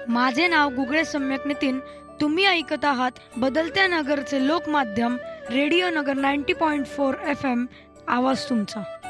माझे नाव गुगळे सम्यक नितीन. तुम्ही ऐकत आहात बदलत्या नगरचे लोकमाध्यम रेडिओ नगर 90.4 FM. आवाज तुमचा.